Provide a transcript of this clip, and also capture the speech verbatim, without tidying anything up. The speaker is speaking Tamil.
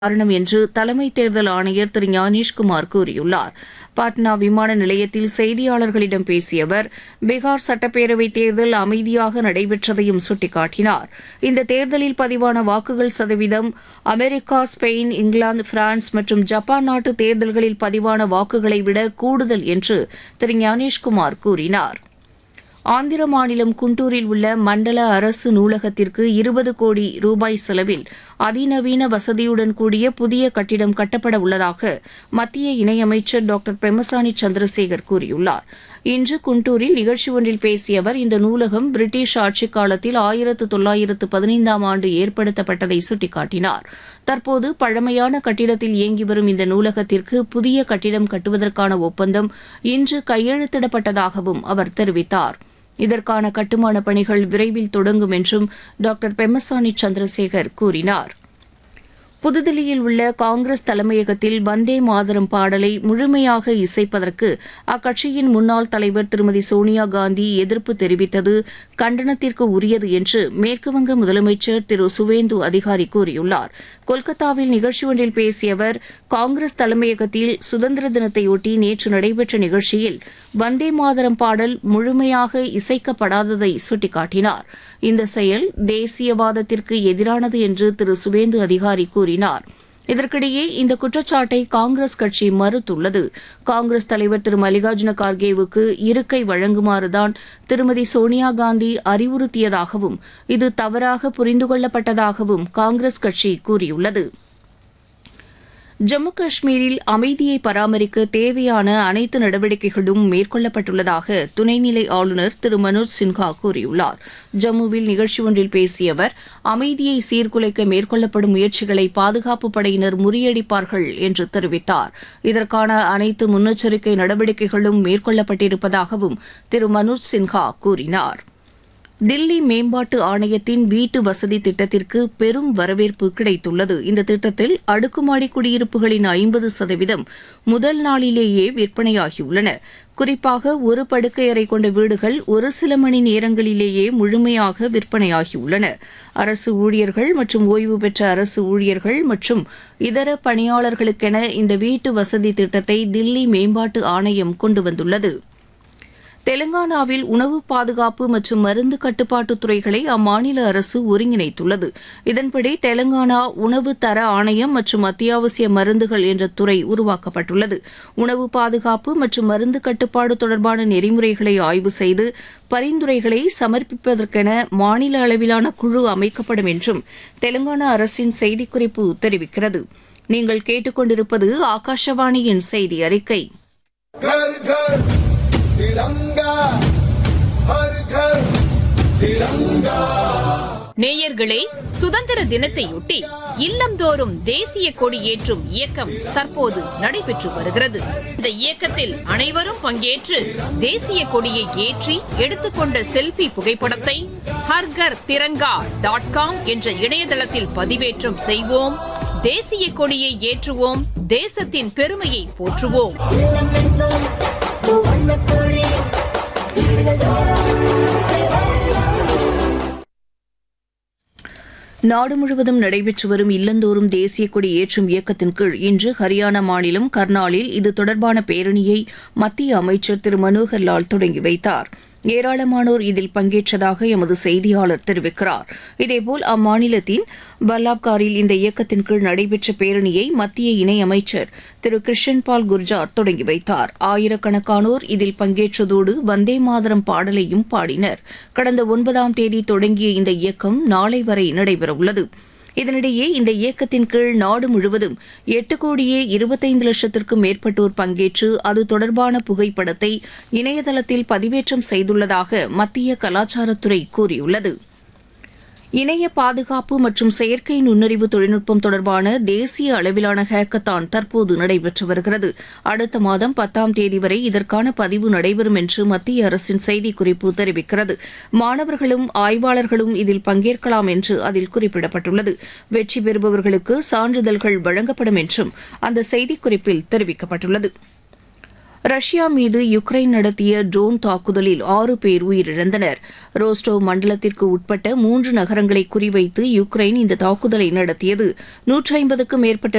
காரணம் என்று தலைமை தேர்தல் ஆணையர் திரு ஞானேஷ்குமார் கூறியுள்ளார். பாட்னா விமான நிலையத்தில் செய்தியாளர்களிடம் பேசிய அவர், பீகார் சட்டப்பேரவைத் தேர்தல் அமைதியாக நடைபெற்றதையும் சுட்டிக்காட்டினார். இந்த தேர்தலில் பதிவான வாக்குகள் சதவீதம் அமெரிக்கா, ஸ்பெயின், இங்கிலாந்து, பிரான்ஸ் மற்றும் ஜப்பான் நாட்டு தேர்தல்களில் பதிவான வாக்குகளை விட கூடுதல் என்று திரு ஞானேஷ்குமார் கூறினார். ஆந்திர மாநிலம் குண்டூரில் உள்ள மண்டல அரசு நூலகத்திற்கு இருபது கோடி ரூபாய் செலவில் அதிநவீன வசதியுடன் கூடிய புதிய கட்டிடம் கட்டப்பட உள்ளதாக மத்திய இணையமைச்சர் டாக்டர் பெம்மசானி சந்திரசேகர் கூறியுள்ளார். இன்று குண்டூரில் நிகழ்ச்சி ஒன்றில் பேசிய அவர், இந்த நூலகம் பிரிட்டிஷ் ஆட்சிக் காலத்தில் ஆயிரத்து தொள்ளாயிரத்து பதினைந்தாம் ஆண்டு ஏற்படுத்தப்பட்டதை சுட்டிக்காட்டினார். தற்போது பழமையான கட்டிடத்தில் இயங்கி வரும் இந்த நூலகத்திற்கு புதிய கட்டிடம் கட்டுவதற்கான ஒப்பந்தம் இன்று கையெழுத்திடப்பட்டதாகவும் அவர் தெரிவித்தார். இதற்கான கட்டுமான பணிகள் விரைவில் தொடங்கும் என்றும் டாக்டர் பெம்மசானி சந்திரசேகர் கூறினார். புதுதில்லியில் உள்ள காங்கிரஸ் தலைமையகத்தில் வந்தே மாதரம் பாடலை முழுமையாக இசைப்பதற்கு அக்கட்சியின் முன்னாள் தலைவர் திருமதி சோனியா காந்தி எதிர்ப்பு தெரிவித்தது கண்டனத்திற்கு உரியது என்று மேற்குவங்க முதலமைச்சர் திரு சுவேந்து அதிகாரி கூறியுள்ளார். கொல்கத்தாவில் நிகழ்ச்சி ஒன்றில் பேசிய அவர், காங்கிரஸ் தலைமையகத்தில் சுதந்திர தினத்தையொட்டி நேற்று நடைபெற்ற நிகழ்ச்சியில் வந்தே மாதரம் பாடல் முழுமையாக இசைக்கப்படாததை சுட்டிக்காட்டினார். இந்த செயல் தேசியவாதத்திற்கு எதிரானது என்று திரு சுவேந்து அதிகாரி கூறினார். இதற்கிடையே இந்த குற்றச்சாட்டை காங்கிரஸ் கட்சி மறுத்துள்ளது. காங்கிரஸ் தலைவர் திரு மல்லிகார்ஜுன கார்கேவுக்கு இருக்கை வழங்குமாறுதான் திருமதி சோனியா காந்தி அறிவுறுத்தியதாகவும் இது தவறாக புரிந்து கொள்ளப்பட்டதாகவும் காங்கிரஸ் கட்சி கூறியுள்ளது. ஜம்மு காஷ்மீரில் அமைதியை பராமரிக்க தேவையான அனைத்து நடவடிக்கைகளும் மேற்கொள்ளப்பட்டுள்ளதாக துணைநிலை ஆளுநர் திரு மனோஜ் சின்ஹா கூறியுள்ளார். ஜம்முவில் நிகழ்ச்சி ஒன்றில் பேசிய அவர், அமைதியை சீர்குலைக்க மேற்கொள்ளப்படும் முயற்சிகளை பாதுகாப்பு படையினர் முறியடிப்பார்கள் என்று தெரிவித்தார். இதற்கான அனைத்து முன்னெச்சரிக்கை நடவடிக்கைகளும் மேற்கொள்ளப்பட்டிருப்பதாகவும் திரு மனோஜ் சின்ஹா கூறினார். தில்லி மேம்பாட்டு ஆணையத்தின் வீட்டு வசதி திட்டத்திற்கு பெரும் வரவேற்பு கிடைத்துள்ளது. இந்த திட்டத்தில் அடுக்குமாடி குடியிருப்புகளின் ஐம்பது சதவீதம் முதல் நாளிலேயே விற்பனையாகியுள்ளன. குறிப்பாக ஒரு படுக்கையறை கொண்ட வீடுகள் ஒரு சில மணி நேரங்களிலேயே முழுமையாக விற்பனையாகியுள்ளன. அரசு ஊழியர்கள் மற்றும் ஓய்வு பெற்ற அரசு ஊழியர்கள் மற்றும் இதர பணியாளர்களுக்கென இந்த வீட்டு வசதி திட்டத்தை தில்லி மேம்பாட்டு ஆணையம் கொண்டு வந்துள்ளது. தெலங்கானாவில் உணவு பாதுகாப்பு மற்றும் மருந்து கட்டுப்பாட்டு துறைகளை அம்மாநில அரசு ஒருங்கிணைத்துள்ளது. இதன்படி தெலங்கானா உணவு தர ஆணையம் மற்றும் அத்தியாவசிய மருந்துகள் என்ற துறை உருவாக்கப்பட்டுள்ளது. உணவு பாதுகாப்பு மற்றும் மருந்து கட்டுப்பாடு தொடர்பான நெறிமுறைகளை ஆய்வு செய்து பரிந்துரைகளை சமர்ப்பிப்பதற்கென மாநில அளவிலான குழு அமைக்கப்படும் என்றும் தெலங்கானா அரசின் செய்திக்குறிப்பு தெரிவிக்கிறது. நீங்கள் கேட்டுக்கொண்டிருப்பது ஆகாஷவாணியின் செய்தி அறிக்கை. நேயர்களே, சுதந்திர தினத்தையொட்டி இல்லந்தோறும் தேசிய கொடி ஏற்றும் இயக்கம் தற்போது நடைபெற்று வருகிறது. இந்த இயக்கத்தில் அனைவரும் பங்கேற்று தேசிய கொடியை ஏற்றி எடுத்துக்கொண்ட செல்ஃபி புகைப்படத்தை ஹர்கர் திரங்கா டாட் காம் என்ற இணையதளத்தில் பதிவேற்றம் செய்வோம். தேசிய கொடியை ஏற்றுவோம், தேசத்தின் பெருமையை போற்றுவோம். நாடு முழுவதும் நடைபெற்று வரும் இல்லந்தோறும் தேசிய கொடி ஏற்றும் இயக்கத்தின் கீழ் இன்று ஹரியானா மாநிலம் கர்னாலில் இது தொடர்பான பேரணியை மத்திய அமைச்சர் திரு மனோகர் லால் தொடங்கி வைத்தார். ஏராளமானோர் இதில் பங்கேற்றதாக எமது செய்தியாளர் தெரிவிக்கிறார். இதேபோல் அம்மாநிலத்தின் பல்லாப்காரில் இந்த இயக்கத்தின் கீழ் நடைபெற்ற பேரணியை மத்திய இணையமைச்சர் திரு கிருஷன்பால் குர்ஜார் தொடங்கி வைத்தார். ஆயிரக்கணக்கானோர் இதில் பங்கேற்றதோடு வந்தே மாதரம் பாடலையும் பாடினர். கடந்த ஒன்பதாம் தேதி தொடங்கிய இந்த இயக்கம் நாளை வரை நடைபெறவுள்ளது. இதனிடையே இந்த இயக்கத்தின் கீழ் நாடு முழுவதும் எட்டு கோடியே இருபத்தைந்து லட்சத்திற்கும் மேற்பட்டோர் பங்கேற்று அது தொடர்பான புகைப்படத்தை இணையதளத்தில் பதிவேற்றம் செய்துள்ளதாக மத்திய கலாச்சாரத்துறை கூறியுள்ளது. இணைய பாதுகாப்பு மற்றும் செயற்கை நுண்ணறிவு தொழில்நுட்பம் தொடர்பான தேசிய அளவிலான ஹேக்கத்தான் தற்போது நடைபெற்று வருகிறது. அடுத்த மாதம் பத்தாம் தேதி வரை இதற்கான பதிவு நடைபெறும் என்று மத்திய அரசின் செய்திக்குறிப்பு தெரிவிக்கிறது. மாணவர்களும் ஆய்வாளர்களும் இதில் பங்கேற்கலாம் என்று அதில் குறிப்பிடப்பட்டுள்ளது. வெற்றி பெறுபவர்களுக்கு சான்றிதழ்கள் வழங்கப்படும் என்றும் அந்த செய்திக்குறிப்பில் தெரிவிக்கப்பட்டுள்ளது. ரஷ்யா மீது யுக்ரைன் நடத்திய ட்ரோன் தாக்குதலில் ஆறு பேர் உயிரிழந்தனர். ரோஸ்டோவ் மண்டலத்திற்கு உட்பட்ட மூன்று நகரங்களை குறிவைத்து யுக்ரைன் இந்த தாக்குதலை நடத்தியது. நூற்றி ஐம்பதுக்கும் மேற்பட்ட